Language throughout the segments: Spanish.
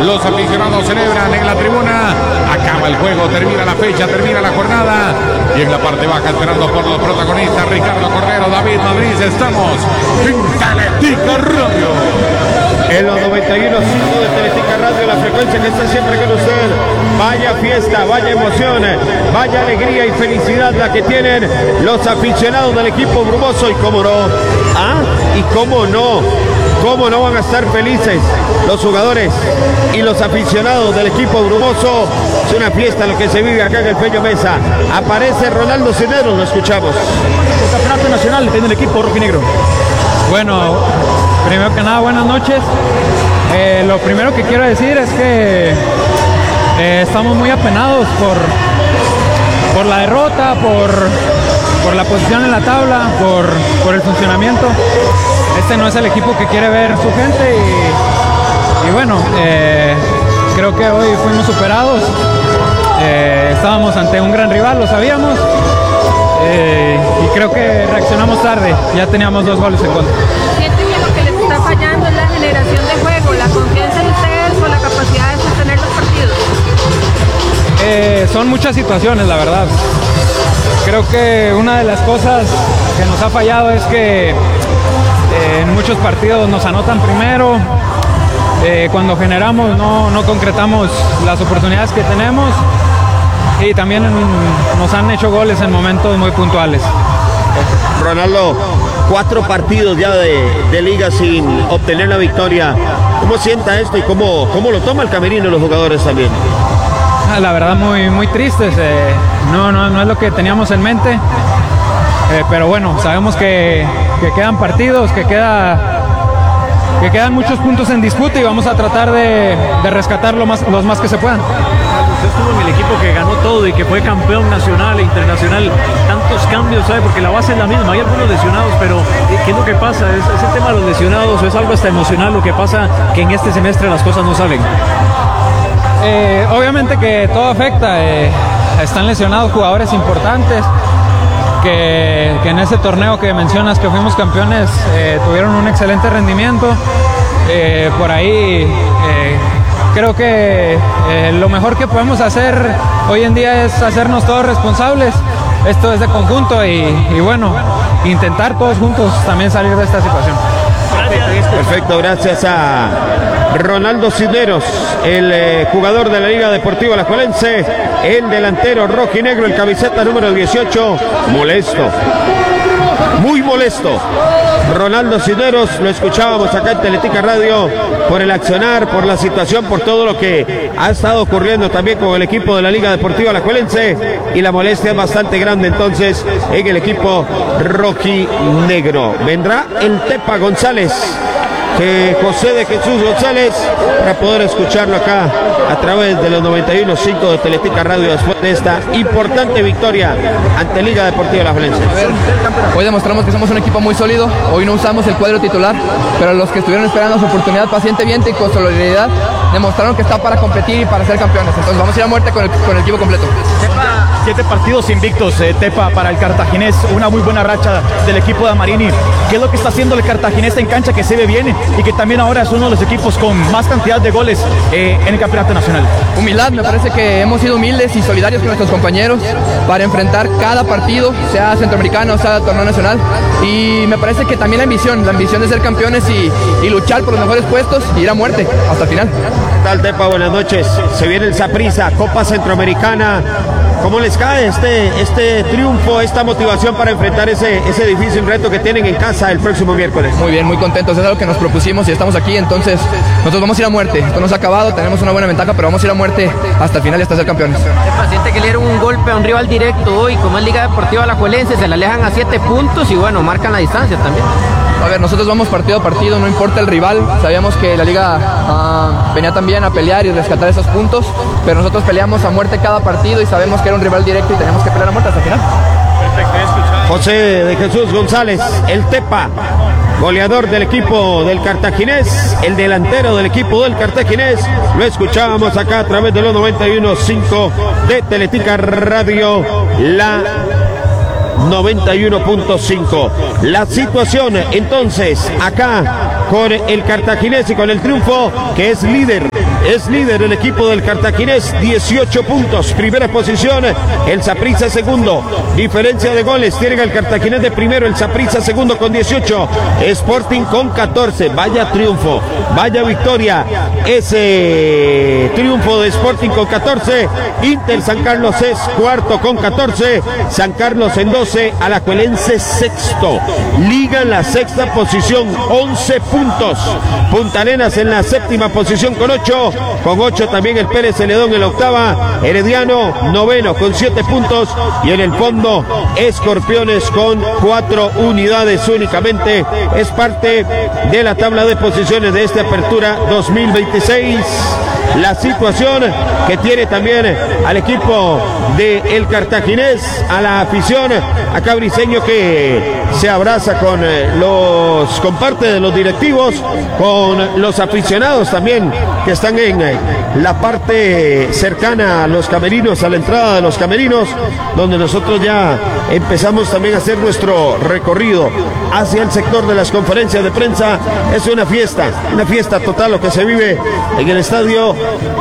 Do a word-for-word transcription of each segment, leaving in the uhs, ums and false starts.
Los aficionados celebran en la tribuna. Acaba el juego, termina la fecha, termina la jornada. Y en la parte baja, esperando por los protagonistas, Ricardo Cordero, David Madrid. Estamos en Teletica Radio. En los noventa y uno punto cinco de Teletica Radio, la frecuencia que está siempre con usted. Vaya fiesta, vaya emoción, vaya alegría y felicidad la que tienen los aficionados del equipo brumoso. Y cómo no, ah, y cómo no, cómo no van a estar felices los jugadores y los aficionados del equipo brumoso. Es una fiesta lo que se vive acá en el Peño Mesa. Aparece Ronaldo Cisneros, lo escuchamos. El campeonato nacional en el equipo rojinegro. Bueno, primero que nada, buenas noches. Eh, lo primero que quiero decir es que eh, estamos muy apenados por, por la derrota, por, por la posición en la tabla, por, por el funcionamiento. Este no es el equipo que quiere ver su gente y, y bueno, eh, creo que hoy fuimos superados. Eh, estábamos ante un gran rival, lo sabíamos. Eh, y creo que reaccionamos tarde, ya teníamos dos goles en contra. ¿Sienten que lo que les está fallando es la generación de juego, la confianza en ustedes o la capacidad de sostener los partidos? Eh, son muchas situaciones, la verdad. Creo que una de las cosas que nos ha fallado es que eh, en muchos partidos nos anotan primero, eh, cuando generamos no, no concretamos las oportunidades que tenemos. Y también nos han hecho goles en momentos muy puntuales. Ronaldo, cuatro partidos ya de, de liga sin obtener la victoria. ¿Cómo sienta esto y cómo, cómo lo toma el camerino los jugadores también? La verdad muy, muy tristes. Eh, no, no, no es lo que teníamos en mente. Eh, pero bueno, sabemos que, que quedan partidos, que, queda, que quedan muchos puntos en disputa y vamos a tratar de, de rescatar lo más, los más que se puedan. Usted estuvo en el equipo que ganó todo y que fue campeón nacional e internacional. Tantos cambios, ¿sabe? Porque la base es la misma. Hay algunos lesionados, pero ¿qué es lo que pasa? ¿Es, es el tema de los lesionados o es algo hasta emocional lo que pasa que en este semestre las cosas no salen? Eh, obviamente que todo afecta. Eh, están lesionados jugadores importantes que, que en ese torneo que mencionas que fuimos campeones eh, tuvieron un excelente rendimiento. Eh, por ahí... Eh, Creo que eh, lo mejor que podemos hacer hoy en día es hacernos todos responsables. Esto es de conjunto y, y bueno, intentar todos juntos también salir de esta situación. Perfecto, gracias a Ronaldo Cisneros, el eh, jugador de la Liga Deportiva Alajuelense, el delantero rojinegro, el camiseta número dieciocho, molesto, muy molesto. Ronaldo Cisneros, lo escuchábamos acá en Teletica Radio por el accionar, por la situación, por todo lo que ha estado ocurriendo también con el equipo de la Liga Deportiva Alajuelense y la molestia es bastante grande entonces en el equipo rojinegro. Vendrá el Tepa González, que José de Jesús González, para poder escucharlo acá a través de los noventa y uno punto cinco de Teletica Radio después de esta importante victoria ante Liga Deportiva Alajuelense. Hoy demostramos que somos un equipo muy sólido, hoy no usamos el cuadro titular, pero los que estuvieron esperando su oportunidad pacientemente y con solidaridad demostraron que está para competir y para ser campeones. Entonces vamos a ir a muerte con el, con el equipo completo. Tepa, siete partidos invictos, eh, Tepa, para el cartaginés, una muy buena racha del equipo de Amarini. ¿Qué es lo que está haciendo el cartaginés en cancha que se ve bien y que también ahora es uno de los equipos con más cantidad de goles eh, en el campeonato nacional? Humildad, me parece que hemos sido humildes y solidarios con nuestros compañeros para enfrentar cada partido, sea centroamericano, sea torneo nacional, y me parece que también la ambición, la ambición de ser campeones y, y luchar por los mejores puestos y ir a muerte hasta el final. ¿Qué tal, Tepa? Buenas noches. Se viene el Saprissa, Copa Centroamericana. ¿Cómo les cae este, este triunfo, esta motivación para enfrentar ese, ese difícil reto que tienen en casa el próximo miércoles? Muy bien, muy contentos, es algo que nos propusimos y estamos aquí, entonces nosotros vamos a ir a muerte. Esto no se ha acabado, tenemos una buena ventaja, pero vamos a ir a muerte hasta el final y hasta ser campeones. El paciente que le dieron un golpe a un rival directo hoy, como es Liga Deportiva Alajuelense, se le alejan a siete puntos y bueno, marcan la distancia también. A ver, nosotros vamos partido a partido, no importa el rival, sabíamos que la liga uh, venía también a pelear y rescatar esos puntos, pero nosotros peleamos a muerte cada partido y sabemos que era un rival directo y teníamos que pelear a muerte hasta el final. José de Jesús González, el Tepa, goleador del equipo del cartaginés, el delantero del equipo del cartaginés, lo escuchábamos acá a través de los noventa y uno punto cinco de Teletica Radio, la noventa y uno punto cinco. La situación entonces acá con el cartaginés y con el triunfo, que es líder Es líder el equipo del cartaginés, dieciocho puntos. Primera posición, el Saprissa segundo. Diferencia de goles, tiene el cartaginés de primero, el Saprissa segundo con dieciocho. Sporting con catorce. Vaya triunfo, vaya victoria. Ese triunfo de Sporting con catorce. Inter San Carlos es cuarto con catorce. San Carlos en doce. Alajuelense sexto. Liga en la sexta posición, once puntos. Punta Arenas en la séptima posición con ocho. Con ocho también el Pérez Celedón en la octava. Herediano noveno con siete puntos. Y en el fondo, Escorpiones con cuatro unidades únicamente. Es parte de la tabla de posiciones de esta apertura dos mil veintiséis. La situación que tiene también al equipo del cartaginés, a la afición, a Cabriseño, que se abraza con los, con parte de los directivos, con los aficionados también que están en la parte cercana a los camerinos, a la entrada de los camerinos, donde nosotros ya empezamos también a hacer nuestro recorrido hacia el sector de las conferencias de prensa. Es una fiesta, una fiesta total lo que se vive en el estadio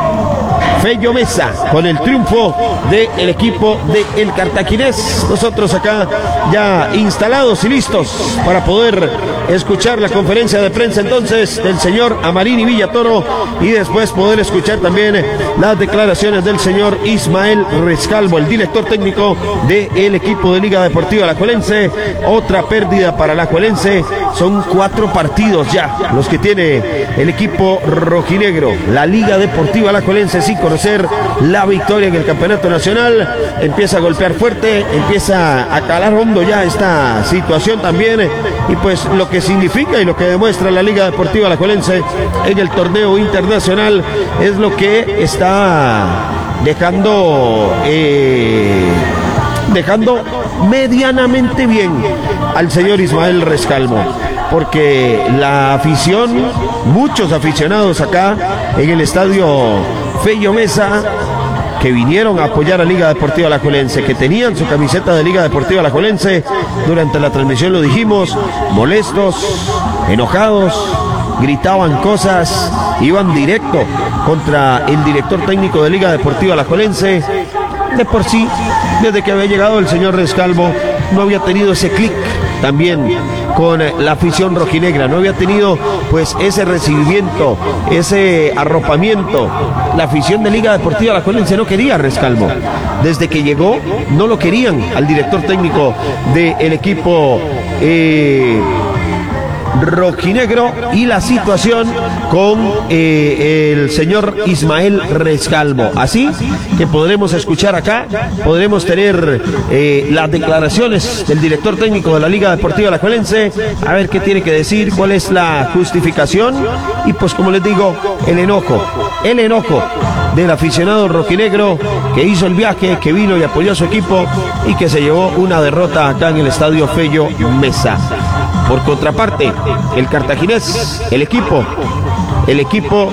Fello Mesa, con el triunfo del equipo del cartaginés. Nosotros acá ya instalados y listos para poder escuchar la conferencia de prensa entonces del señor Amarini Villatoro, y después poder escuchar también las declaraciones del señor Ismael Rescalvo, el director técnico del equipo de Liga Deportiva Alajuelense. Otra pérdida para Alajuelense, son cuatro partidos ya los que tiene el equipo rojinegro. La Liga Deportiva Alajuelense, sin conocer la victoria en el campeonato nacional, empieza a golpear fuerte, empieza a calar hondo ya esta situación también, y pues lo que significa y lo que demuestra la Liga Deportiva Alajuelense en el torneo internacional es lo que está dejando eh, dejando medianamente bien al señor Ismael Rescalvo, porque la afición, muchos aficionados acá en el estadio Fello Mesa, que vinieron a apoyar a Liga Deportiva Alajuelense, que tenían su camiseta de Liga Deportiva Alajuelense, durante la transmisión lo dijimos, molestos, enojados, gritaban cosas, iban directo contra el director técnico de Liga Deportiva Alajuelense. De por sí, desde que había llegado el señor Rescalvo, no había tenido ese clic también con la afición rojinegra, no había tenido pues ese recibimiento, ese arropamiento. La afición de Liga Deportiva Alajuelense no quería a Rescalvo, desde que llegó no lo querían al director técnico del equipo eh, rojinegro, y la situación con eh, el señor Ismael Rescalvo. Así que podremos escuchar acá, podremos tener eh, las declaraciones del director técnico de la Liga Deportiva Alajuelense, a ver qué tiene que decir, cuál es la justificación, y pues como les digo, el enojo, el enojo del aficionado rojinegro que hizo el viaje, que vino y apoyó a su equipo y que se llevó una derrota acá en el estadio Fello Mesa. Por contraparte, el cartaginés, el equipo, el equipo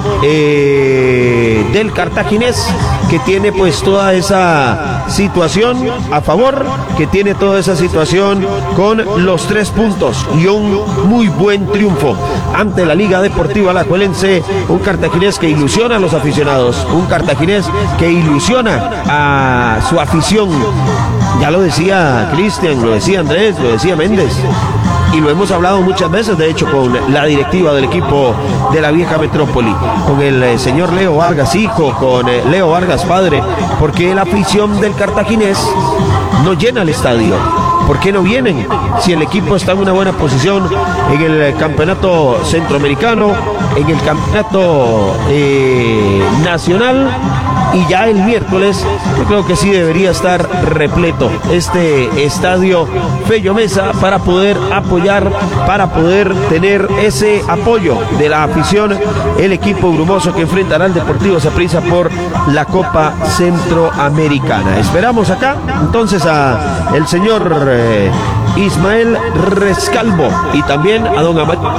eh, del cartaginés, que tiene pues toda esa situación a favor, que tiene toda esa situación con los tres puntos y un muy buen triunfo ante la Liga Deportiva Alajuelense. Un cartaginés que ilusiona a los aficionados, un cartaginés que ilusiona a su afición. Ya lo decía Cristian, lo decía Andrés, lo decía Méndez, y lo hemos hablado muchas veces, de hecho, con la directiva del equipo de la vieja metrópoli, con el eh, señor Leo Vargas hijo, con eh, Leo Vargas padre, porque la afición del cartaginés no llena el estadio. ¿Por qué no vienen? Si el equipo está en una buena posición en el campeonato centroamericano, en el campeonato eh, nacional, y ya el miércoles yo creo que sí debería estar repleto este estadio Fello Mesa para poder apoyar, para poder tener ese apoyo de la afición, el equipo brumoso que enfrentará al Deportivo Saprissa por la Copa Centroamericana. Esperamos acá entonces a el señor eh, Ismael Rescalvo, y también a don Amarillo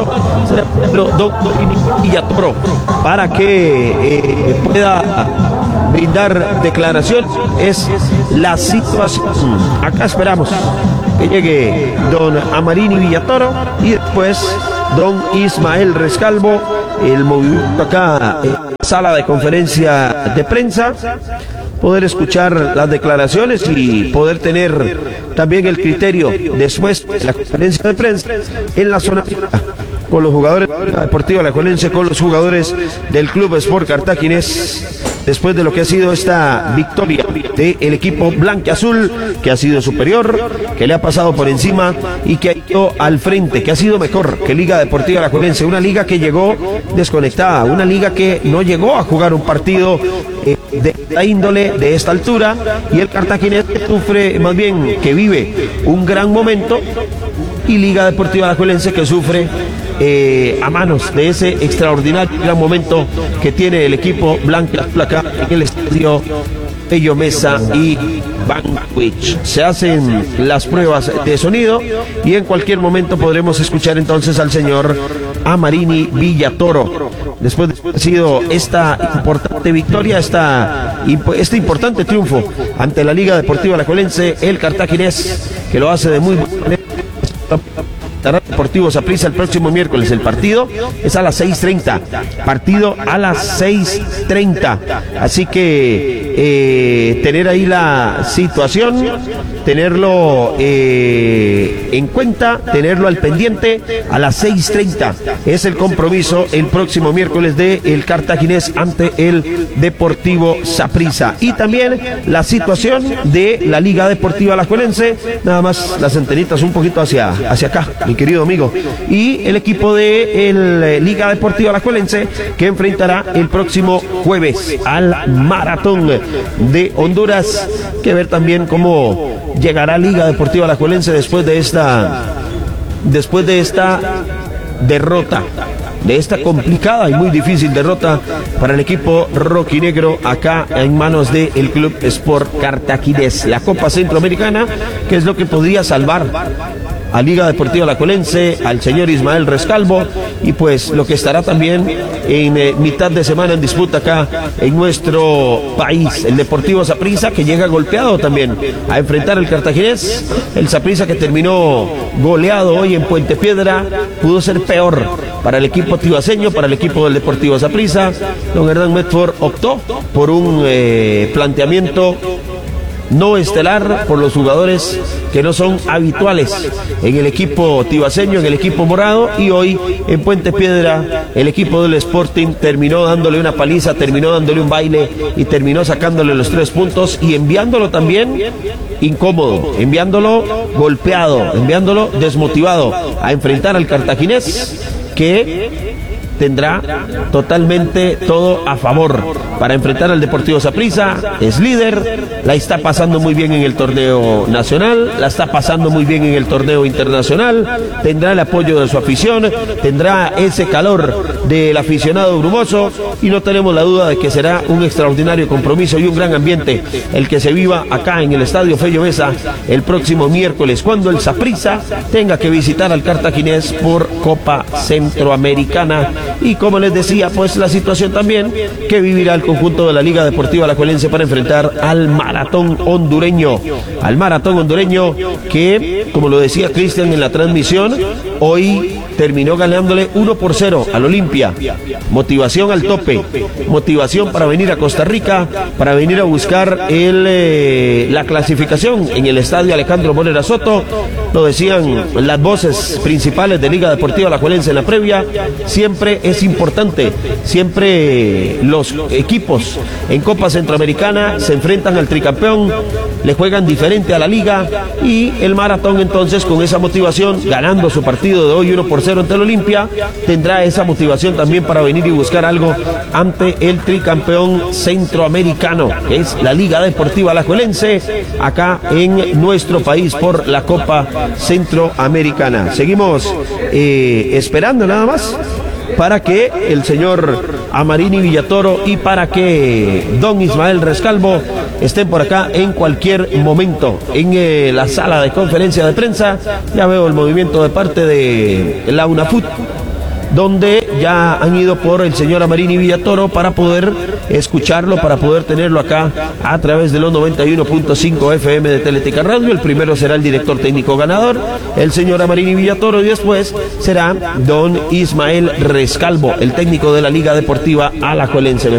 Villatoro, para que eh, pueda brindar declaración. Es la situación. Acá esperamos que llegue don Amarini Villatoro, y después don Ismael Rescalvo. El movimiento acá en la sala de conferencia de prensa, poder escuchar las declaraciones y poder tener también el criterio después de la conferencia de prensa en la zona con los jugadores de la Deportiva Alajuelense, con los jugadores del Club Sport Cartaginés, después de lo que ha sido esta victoria del equipo blanquiazul, que ha sido superior, que le ha pasado por encima y que ha ido al frente, que ha sido mejor que Liga Deportiva Alajuelense, una liga que llegó desconectada, una liga que no llegó a jugar un partido eh, de esta índole, de esta altura, y el cartaginés sufre, más bien que vive un gran momento, y Liga Deportiva Alajuelense que sufre eh, a manos de ese extraordinario gran momento que tiene el equipo blanca placa en el estadio Pello Mesa y Banquich. Se hacen las pruebas de sonido y en cualquier momento podremos escuchar entonces al señor Amarini Villatoro. Después de haber sido esta importante victoria, esta, este importante triunfo ante la Liga Deportiva Alajuelense, el cartaginés, que lo hace de muy buena manera. Deportivo Saprissa el próximo miércoles. El partido es a las seis treinta. Partido a las seis treinta. Así que eh, tener ahí la situación, tenerlo eh, en cuenta, tenerlo al pendiente. A las seis treinta es el compromiso el próximo miércoles de el cartaginés ante el Deportivo Saprissa. Y también la situación de la Liga Deportiva Alajuelense. Nada más las antenitas un poquito hacia, hacia acá, mi querido amigo, y el equipo de el Liga Deportiva Alajuelense, que enfrentará el próximo jueves al Maratón de Honduras. Que ver también cómo llegará Liga Deportiva Alajuelense después de esta después de esta derrota, de esta complicada y muy difícil derrota para el equipo rojinegro acá en manos del Club Sport Cartaginés. La Copa Centroamericana, que es lo que podría salvar a Liga Deportiva Alajuelense, al señor Ismael Rescalvo, y pues lo que estará también en eh, mitad de semana en disputa acá en nuestro país, el Deportivo Saprissa, que llega golpeado también a enfrentar al cartaginés. El Saprissa, que terminó goleado hoy en Puente Piedra, pudo ser peor para el equipo tibaseño, para el equipo del Deportivo Saprissa. Don Hernán Medford optó por un eh, planteamiento no estelar, por los jugadores que no son habituales en el equipo tibaseño, en el equipo morado, y hoy en Puente Piedra el equipo del Sporting terminó dándole una paliza, terminó dándole un baile y terminó sacándole los tres puntos y enviándolo también incómodo, enviándolo golpeado, enviándolo desmotivado a enfrentar al cartaginés, que tendrá totalmente todo a favor para enfrentar al Deportivo Saprissa. Es líder, la está pasando muy bien en el torneo nacional, la está pasando muy bien en el torneo internacional, tendrá el apoyo de su afición, tendrá ese calor del aficionado brumoso, y no tenemos la duda de que será un extraordinario compromiso y un gran ambiente el que se viva acá en el Estadio Pello Mesa el próximo miércoles, cuando el Saprissa tenga que visitar al cartaginés por Copa Centroamericana. Y como les decía, pues la situación también que vivirá el conjunto de la Liga Deportiva Alajuelense para enfrentar al Maratón hondureño, al Maratón hondureño que, como lo decía Cristian en la transmisión, hoy terminó ganándole uno por cero al Olimpia. Motivación al tope, motivación para venir a Costa Rica, para venir a buscar el, eh, la clasificación en el estadio Alejandro Morera Soto. Lo decían las voces principales de Liga Deportiva Alajuelense en la previa. Siempre es importante, siempre los equipos en Copa Centroamericana se enfrentan al tricampeón, le juegan diferente a la liga, y el Maratón entonces, con esa motivación, ganando su partido de hoy uno por cero ante el Olimpia, tendrá esa motivación también para venir y buscar algo ante el tricampeón centroamericano, que es la Liga Deportiva Alajuelense, acá en nuestro país por la Copa Centroamericana. Seguimos eh, esperando nada más para que el señor Amarini Villatoro y para que don Ismael Rescalvo estén por acá en cualquier momento en eh, la sala de conferencia de prensa. Ya veo el movimiento de parte de la UNAFUT, donde ya han ido por el señor Amarini Villatoro para poder escucharlo, para poder tenerlo acá a través de los noventa y uno punto cinco F M de Teletica Radio. El primero será el director técnico ganador, el señor Amarini Villatoro, y después será don Ismael Rescalvo, el técnico de la Liga Deportiva Alajuelense.